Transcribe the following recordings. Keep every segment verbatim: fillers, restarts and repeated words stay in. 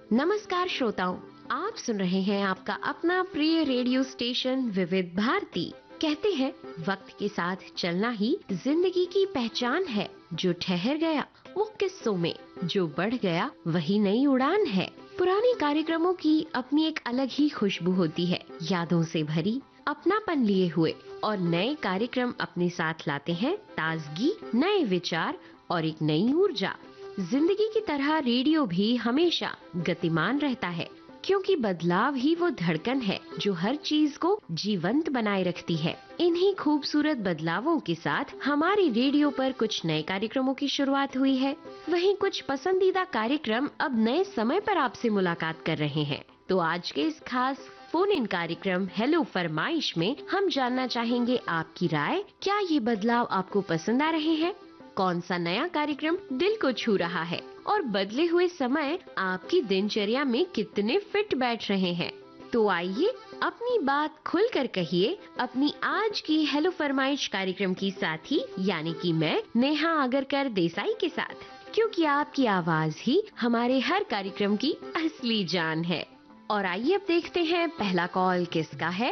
नमस्कार श्रोताओं, आप सुन रहे हैं आपका अपना प्रिय रेडियो स्टेशन विविध भारती। कहते हैं वक्त के साथ चलना ही जिंदगी की पहचान है। जो ठहर गया वो किस्सों में, जो बढ़ गया वही नई उड़ान है। पुराने कार्यक्रमों की अपनी एक अलग ही खुशबू होती है, यादों से भरी, अपनापन लिए हुए। और नए कार्यक्रम अपने साथ लाते हैं ताजगी, नए विचार और एक नई ऊर्जा। जिंदगी की तरह रेडियो भी हमेशा गतिमान रहता है, क्योंकि बदलाव ही वो धड़कन है जो हर चीज को जीवंत बनाए रखती है। इन्हीं खूबसूरत बदलावों के साथ हमारे रेडियो पर कुछ नए कार्यक्रमों की शुरुआत हुई है। वहीं कुछ पसंदीदा कार्यक्रम अब नए समय पर आपसे मुलाकात कर रहे हैं। तो आज के इस खास फोन इन कार्यक्रम हेलो फरमाइश में हम जानना चाहेंगे आपकी राय। क्या ये बदलाव आपको पसंद आ रहे हैं? कौन सा नया कार्यक्रम दिल को छू रहा है? और बदले हुए समय आपकी दिनचर्या में कितने फिट बैठ रहे हैं? तो आइए अपनी बात खुलकर कहिए अपनी आज की हेलो फरमाइश कार्यक्रम की साथी यानी कि मैं नेहा आगरकर देसाई के साथ, क्योंकि आपकी आवाज ही हमारे हर कार्यक्रम की असली जान है। और आइए अब देखते हैं पहला कॉल किसका है।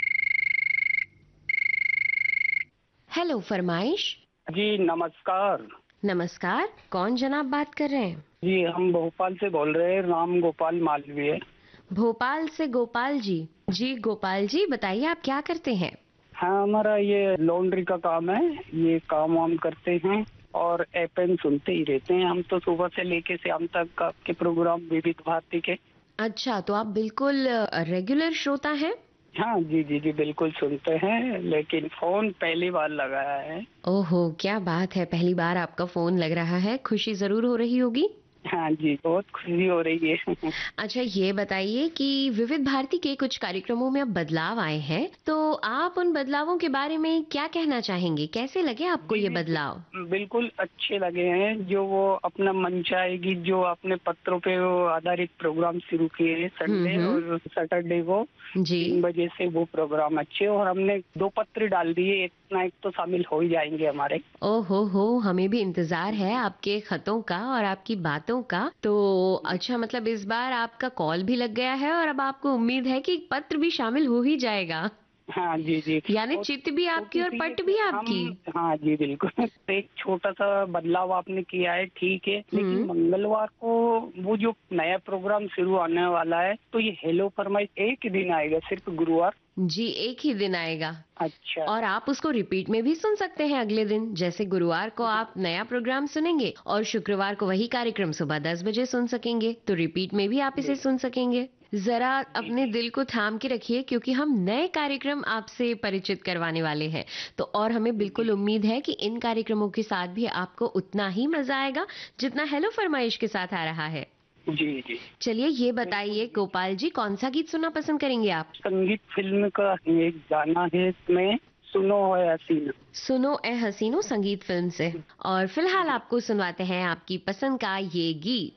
हेलो फरमाइश। जी नमस्कार। नमस्कार, कौन जनाब बात कर रहे हैं? जी हम भोपाल से बोल रहे हैं, राम गोपाल मालवीय। भोपाल से गोपाल जी। जी गोपाल जी, बताइए आप क्या करते हैं? हाँ, हमारा ये लॉन्ड्री का काम है, ये काम वाम करते हैं और एफएम सुनते ही रहते हैं हम तो सुबह से लेके शाम तक आपके प्रोग्राम विविध भारती के। अच्छा, तो आप बिल्कुल रेगुलर श्रोता हैं? हाँ जी जी जी बिल्कुल सुनते हैं, लेकिन फोन पहली बार लगाया है। ओहो, क्या बात है, पहली बार आपका फोन लग रहा है, खुशी जरूर हो रही होगी। हाँ जी, बहुत खुशी हो रही है। अच्छा, ये बताइए कि विविध भारती के कुछ कार्यक्रमों में अब बदलाव आए हैं, तो आप उन बदलावों के बारे में क्या कहना चाहेंगे? कैसे लगे आपको जी ये जी बदलाव? बिल्कुल अच्छे लगे हैं। जो वो अपना मंचाएगी, जो अपने पत्रों पे वो आधारित प्रोग्राम शुरू किए हैं हम्म संडे हम्म। और सैटरडे को जी। तीन बजे से वो प्रोग्राम अच्छे, और हमने दो पत्र डाल दिए, एक ना एक तो शामिल हो ही जाएंगे हमारे। ओहो हो, हमें भी इंतजार है आपके खतों का और आपकी बातों का। तो अच्छा, मतलब इस बार आपका कॉल भी लग गया है और अब आपको उम्मीद है कि पत्र भी शामिल हो ही जाएगा। हाँ जी जी। यानी और चिट भी आपकी छोटी और सी पट एक भी हम, आपकी। हाँ जी बिल्कुल। तो एक छोटा सा बदलाव आपने किया है, ठीक है, लेकिन हम्म। मंगलवार को वो जो नया प्रोग्राम शुरू आने वाला है, तो ये हेलो फरमाइश एक ही दिन आएगा, सिर्फ गुरुवार। जी, एक ही दिन आएगा। अच्छा। और आप उसको रिपीट में भी सुन सकते हैं अगले दिन। जैसे गुरुवार को आप नया प्रोग्राम सुनेंगे और शुक्रवार को वही कार्यक्रम सुबह दस बजे सुन सकेंगे, तो रिपीट में भी आप इसे जी सुन सकेंगे। जरा जी अपने जी दिल को थाम के रखिए, क्योंकि हम नए कार्यक्रम आपसे परिचित करवाने वाले हैं। तो और हमें बिल्कुल जी उम्मीद है कि इन कार्यक्रमों के साथ भी आपको उतना ही मजा आएगा जितना हेलो फरमाइश के साथ आ रहा है। जी जी चलिए ये बिल्कुल बताइए जी। गोपाल जी, कौन सा गीत सुनना पसंद करेंगे आप? संगीत फिल्म का एक गाना है इसमें, सुनो है हसीना। सुनो ए हसीनो, संगीत फिल्म से। और फिलहाल जी आपको सुनवाते हैं आपकी पसंद का ये गीत।